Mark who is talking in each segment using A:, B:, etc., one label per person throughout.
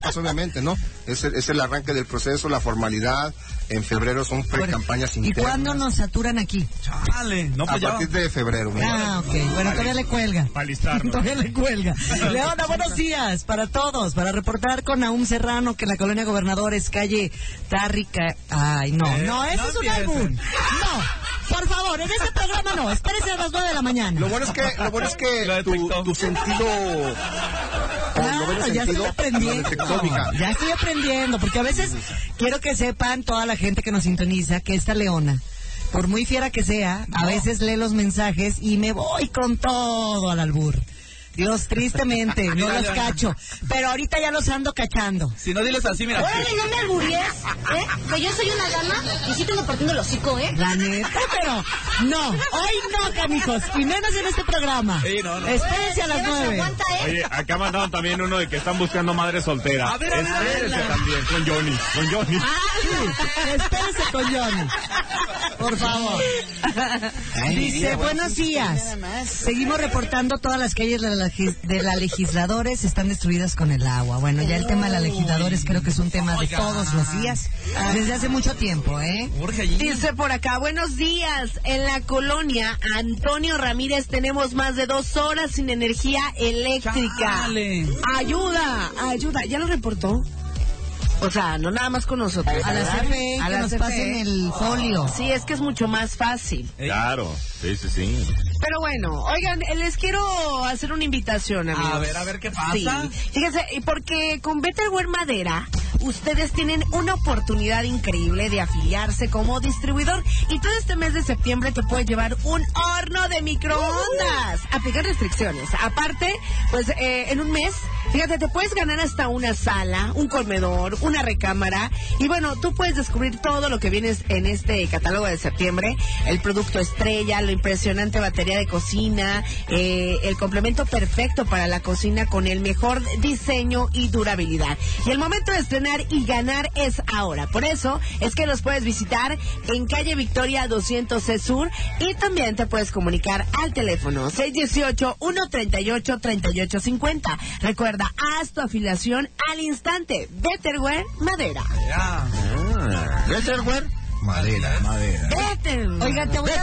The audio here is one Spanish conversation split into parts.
A: pues obviamente, ¿no? Es el arranque del proceso, la formalidad. En febrero son pre-campañas internas.
B: ¿Y cuándo nos saturan aquí?
C: Chale, no, pues
A: a partir de febrero.
B: Ah, ok. Bueno, todavía le cuelga.
C: Para listarnos.
B: Todavía le cuelga. Leona, buenos días para todos. Para reportar con Nahum Serrano que la colonia Gobernadores, calle Tárrica. Ay, no, ese es un álbum. No, por favor, en este programa no. Espérese a las 9 de la mañana.
A: Lo bueno es que tu sentido...
B: ya estoy aprendiendo. Ya estoy aprendiendo, porque a veces quiero que sepan toda la gente que nos sintoniza que esta Leona, por muy fiera que sea, a veces lee los mensajes y me voy con todo al albur. Dios, tristemente, no los cacho. Pero ahorita ya los ando cachando.
C: Si no, diles así, mira.
D: Órale, no me alburies, que yo soy una dama y sí tengo partiendo el hocico,
B: La neta, pero no, hoy no, canijos, y menos en este programa.
C: Sí, no.
B: Espérense a las 9.
E: Oye, acá mandaron también uno de que están buscando madre soltera.
C: A ver,
E: espérense también, con Johnny.
B: Espérense con Johnny. Por favor. Dice, buenos días. Seguimos reportando todas las calles de la Legisladores están destruidas con el agua. Bueno, ya el tema de la Legisladores creo que es un tema de todos los días, desde hace mucho tiempo,
F: Dice por acá, buenos días. En la colonia Antonio Ramírez tenemos más de 2 horas sin energía eléctrica.
C: Chale.
F: Ayuda. ¿Ya lo reportó? O sea, no nada más con nosotros.
B: A la CFE, que nos pasen el folio.
F: Sí, es que es mucho más fácil.
E: Claro, sí.
F: Pero bueno, oigan, les quiero hacer una invitación, amigos.
C: A ver qué pasa.
F: Sí. Fíjense, porque con Betterware Madera, ustedes tienen una oportunidad increíble de afiliarse como distribuidor. Y todo este mes de septiembre te puedes llevar un horno de microondas. Aplicar restricciones. Aparte, pues en un mes, fíjate, te puedes ganar hasta una sala, un comedor, una recámara. Y bueno, tú puedes descubrir todo lo que viene en este catálogo de septiembre. El producto estrella, la impresionante batería de cocina, el complemento perfecto para la cocina con el mejor diseño y durabilidad. Y el momento de estrenar y ganar es ahora. Por eso es que los puedes visitar en calle Victoria 200C Sur y también te puedes comunicar al teléfono 618-138-3850. Recuerda, haz tu afiliación al instante. Betterware Madera.
A: Betterware Madera.
B: Oiga, te voy a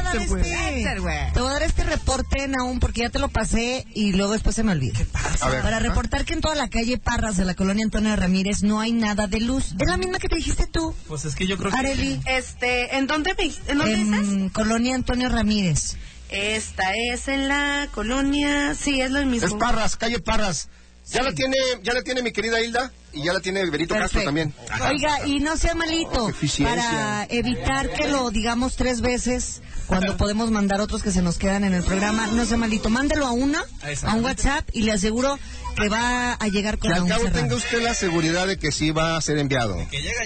B: dar este reporte, Nahum, porque ya te lo pasé y luego después se me olvida.
C: ¿Qué pasa?
B: Para reportar que en toda la calle Parras de la colonia Antonio Ramírez no hay nada de luz. ¿Es la misma que te dijiste tú?
C: Pues es que yo creo que...
B: Arely.
F: ¿En dónde dices?
B: Colonia Antonio Ramírez.
F: Esta es en la colonia... Sí, es lo mismo.
A: Es Parras, calle Parras. Ya la tiene mi querida Hilda y ya la tiene Berito Castro también.
B: Oiga, y no sea malito, para evitar que lo digamos 3 veces cuando podemos mandar otros que se nos quedan en el programa, no sea malito, mándelo a un WhatsApp y le aseguro que va a llegar con
A: Nahum Serrano. Tenga usted la seguridad de que sí va a ser enviado.
C: Que llega.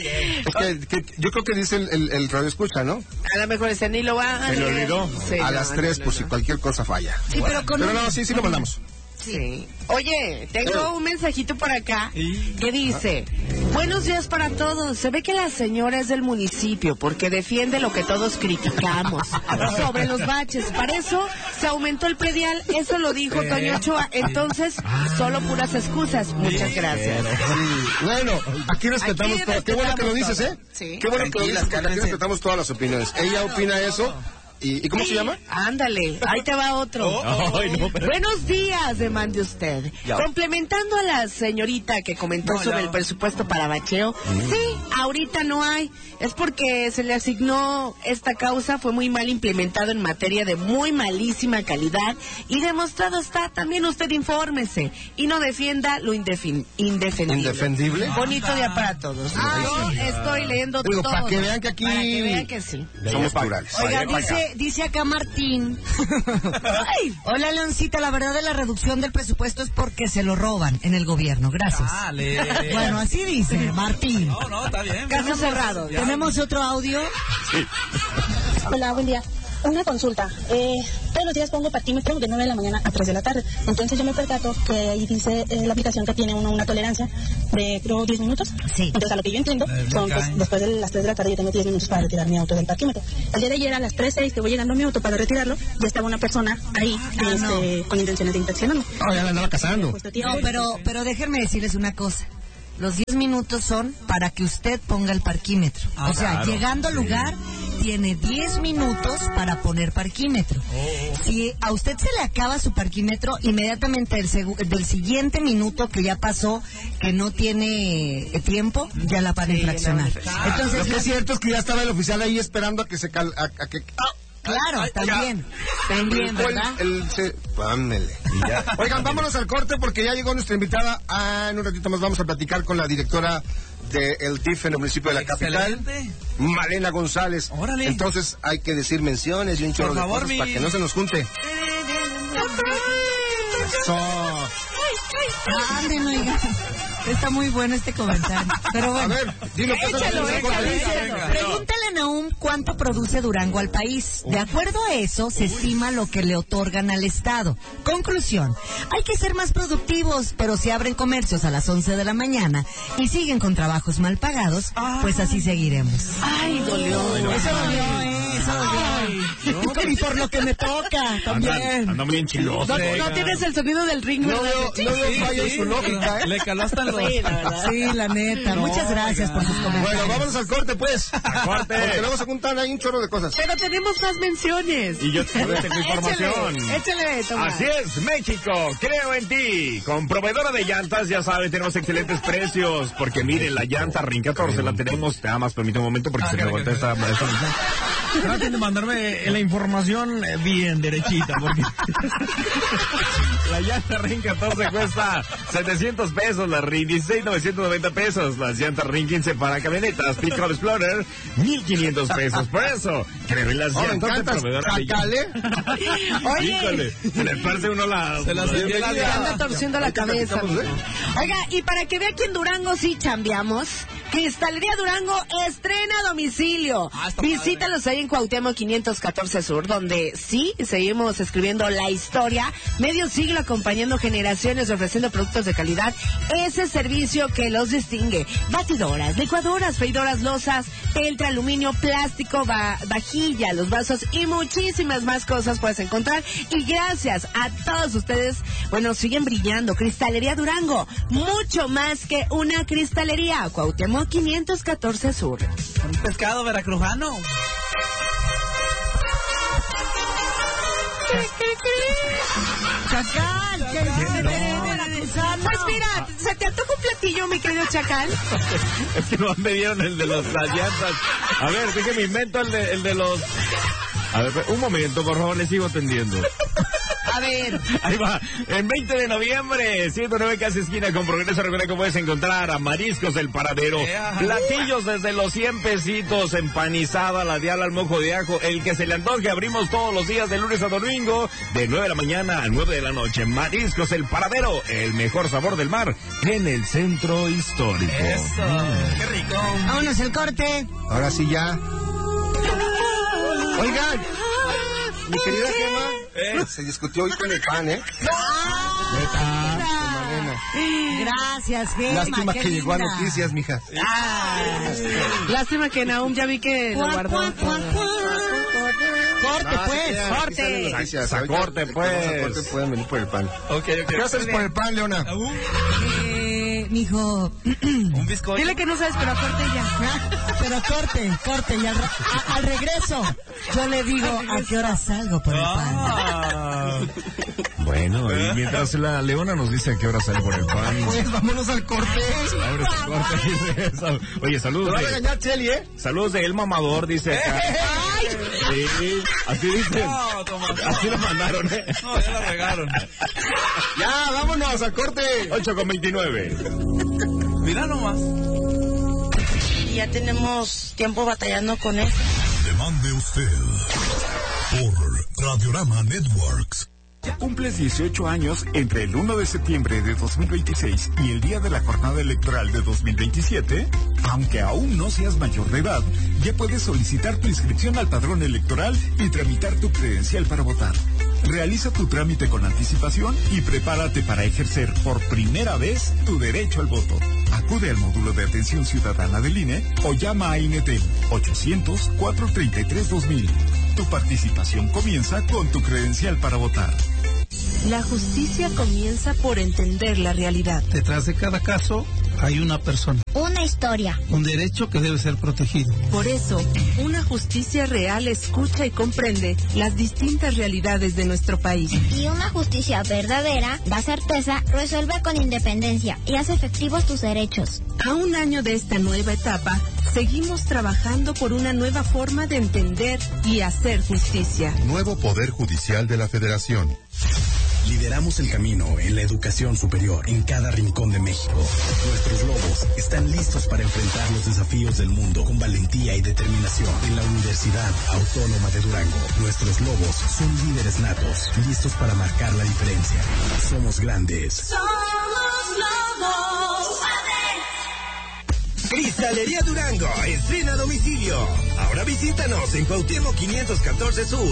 A: Yo creo que dice el radio escucha, ¿no?
F: A lo mejor ese ni lo va a...
E: ¿Se le olvidó?
F: Sí,
A: a las 3, pues si cualquier cosa falla.
B: Sí, pero
A: no, sí lo mandamos.
F: Sí. Oye, tengo un mensajito por acá que dice: buenos días para todos. Se ve que la señora es del municipio porque defiende lo que todos criticamos sobre los baches. Para eso se aumentó el predial. Eso lo dijo Toño Ochoa. Entonces, solo puras excusas. Muchas gracias.
A: Sí. Bueno, aquí respetamos todo. Qué bueno que lo dices,
F: Sí.
A: Qué bueno que lo dices, porque aquí respetamos todas las opiniones. Ella opina eso. ¿Y cómo se llama?
F: Ándale, ahí te va otro. Buenos días, demande usted. Complementando a la señorita que comentó sobre el presupuesto para bacheo, sí, ahorita no hay. Es porque se le asignó esta causa, fue muy mal implementado en materia de muy malísima calidad y demostrado está. También usted infórmese y no defienda lo indefendible.
A: ¿Indefendible?
F: Bonito día para todos. Yo estoy leyendo todo.
A: Para que vean que aquí...
F: Para que vean que sí.
A: Somos plurales.
B: Oiga, dice acá Martín. Hola, Leoncita, la verdad de la reducción del presupuesto es porque se lo roban en el gobierno. Gracias. Bueno, así dice Martín.
C: No, está bien.
F: Caso cerrado.
B: ¿Tenemos otro audio?
E: Sí.
D: Hola, buen día. Una consulta. Todos los días pongo parquímetro de 9 de la mañana a 3 de la tarde. Entonces yo me percato que ahí dice la aplicación que tiene una tolerancia de, creo, 10 minutos.
B: Sí.
D: Entonces, a lo que yo entiendo, son, pues, después de las 3 de la tarde yo tengo 10 minutos para retirar mi auto del parquímetro. El día de ayer a las 3:06 que voy llegando a mi auto para retirarlo, ya estaba una persona ahí con intenciones de inspeccionarme.
A: Ya la andaba cazando.
B: No, pero déjenme decirles una cosa. Los 10 minutos son para que usted ponga el parquímetro. O sea, claro, llegando al lugar, tiene 10 minutos para poner parquímetro. Si a usted se le acaba su parquímetro, inmediatamente del siguiente minuto que ya pasó, que no tiene tiempo, ya la van a infraccionar. Entonces,
A: lo que es cierto es que ya estaba el oficial ahí esperando a que se
B: Claro, también, ¿verdad?
A: Oigan, vámonos al corte porque ya llegó nuestra invitada. En un ratito más vamos a platicar con la directora del DIF en el municipio de la capital, Malena González. Órale. Entonces hay que decir menciones y un chorro de cosas para que no se nos junte. Eso.
B: Está muy bueno este comentario. Pero bueno,
A: a ver, dilo.
B: Pregúntale a Nahum cuánto produce Durango al país. De acuerdo a eso, se estima lo que le otorgan al Estado. Conclusión, hay que ser más productivos, pero si abren comercios a las 11 de la mañana y siguen con trabajos mal pagados, pues así seguiremos.
F: Ay, dolió.
B: Eso dolió, Y por lo que me toca, también.
E: Anda muy enchiloso.
F: No tienes el sonido del ring,
A: no veo fallo en su lógica,
C: Le caló hasta el
B: Sí, la neta. Muchas gracias por sus comentarios.
A: Bueno, vámonos al corte, pues.
E: Al corte.
A: Porque luego se juntan ahí un chorro de cosas.
F: Pero tenemos más menciones.
E: Y yo tengo información.
F: Échale, toma.
E: Así es, México, creo en ti. Con proveedora de llantas, ya saben, tenemos excelentes precios. Porque miren, la llanta Ring 14 la tenemos. Nada más permítame un momento porque se me voltea esta mención.
C: Traten de mandarme la información bien derechita, porque
E: la llanta Ring 14 cuesta 700 pesos, la Ring 16, 990 pesos, las llantas Ring 15 para camionetas, Pickup Explorer, 1,500 pesos. Por eso, creo en las llantas de proveedora de llantas.
F: Oye,
E: híjole, se le parte uno
C: se
F: le anda torciendo la cabeza. Oiga, y para que vea que en Durango sí chambeamos, Cristalería Durango estrena domicilio. Visítalos ahí en Cuauhtémoc 514 Sur, donde sí seguimos escribiendo la historia, medio siglo acompañando generaciones, ofreciendo productos de calidad, ese servicio que los distingue. Batidoras, licuadoras, freidoras, losas, peltre, aluminio, plástico, vajilla, los vasos y muchísimas más cosas puedes encontrar. Y gracias a todos ustedes, bueno, siguen brillando. Cristalería Durango, mucho más que una cristalería. Cuauhtémoc 514 Sur.
C: Un pescado veracruzano.
B: Chacal,
F: pues mira, ¿se te antoja un platillo, mi querido Chacal?
E: Es que no me dieron el de las llantas. A ver, déjeme invento el de los... A ver, un momento, por favor, les sigo atendiendo.
B: A ver.
E: Ahí va. El 20 de noviembre, 109 casi esquina con Progreso. Recuerda que puedes encontrar a Mariscos El Paradero. Platillos desde los 100 pesitos, empanizada, la dial al mojo de ajo. El que se le antoje, abrimos todos los días de lunes a domingo, de 9 de la mañana a 9 de la noche. Mariscos El Paradero, el mejor sabor del mar en el centro histórico.
C: Eso, qué rico.
B: Vámonos el corte.
A: Ahora sí ya. Oigan, mi querida Gema, se discutió hoy con el pan,
B: Gracias, Gema.
A: Lástima que llegó a noticias, mija.
F: Lástima que Nahum ya vi que lo guardó.
B: Corte, pues.
F: Corte.
A: Gracias.
E: Corte, pues.
A: Corte, pueden venir por el pan.
C: Okay.
A: ¿Qué haces por el pan, Leona?
B: Mijo.
C: Un bizcocho.
F: Dile que no sabes, pero corte ya.
B: Pero corte. Y al regreso, yo le digo a qué hora salgo por el pan.
E: Bueno, y mientras la Leona nos dice a qué hora sale por el pan.
A: Pues vámonos al corte.
E: Oye, saludos.
A: Te va a regañar, Cheli,
E: Saludos de El Mamador, dice acá. Sí, así dicen. Así lo mandaron,
C: No, ya lo regaron.
A: Ya, vámonos al corte.
E: 8:29.
C: Mira nomás.
G: Y ya tenemos tiempo batallando con eso.
H: Demande usted por Radiorama Networks.
I: Cumples 18 años entre el 1 de septiembre de 2026 y el día de la jornada electoral de 2027. Aunque aún no seas mayor de edad, ya puedes solicitar tu inscripción al padrón electoral y tramitar tu credencial para votar. Realiza tu trámite con anticipación y prepárate para ejercer por primera vez tu derecho al voto. Acude al módulo de atención ciudadana del INE o llama a INETEL 800-433-2000. Tu participación comienza con tu credencial para votar.
F: La justicia comienza por entender la realidad.
J: Detrás de cada caso Hay una persona.
K: Una historia.
J: Un derecho que debe ser protegido.
L: Por eso, una justicia real escucha y comprende las distintas realidades de nuestro país.
K: Y una justicia verdadera da certeza, resuelve con independencia y hace efectivos tus derechos.
L: A un año de esta nueva etapa, seguimos trabajando por una nueva forma de entender y hacer justicia.
M: Nuevo Poder Judicial de la Federación.
N: Lideramos el camino en la educación superior en cada rincón de México. Nuestros lobos están listos para enfrentar los desafíos del mundo con valentía y determinación. En la Universidad Autónoma de Durango, nuestros lobos son líderes natos, listos para marcar la diferencia. Somos grandes.
O: Somos lobos.
P: Cristalería Durango, estrena a domicilio. Ahora visítanos en Cuauhtémoc 514 Sur.